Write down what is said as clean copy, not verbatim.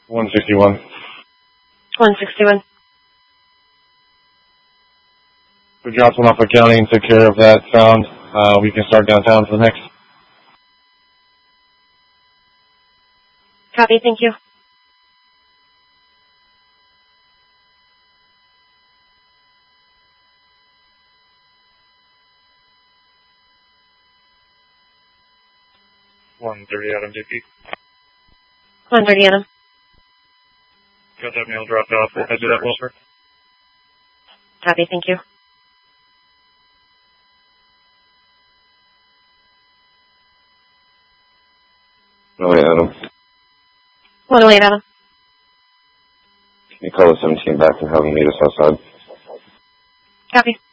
161. 161. We dropped one off at County and took care of that sound. We can start downtown for the next. Copy, thank you. Adam, JP. 130 Adam. Got that mail dropped off. We'll head to that Wilshire. Copy, thank you. Oh, wait, Adam. 108 Adam. Can you call the 17 back and have them meet us outside? Copy.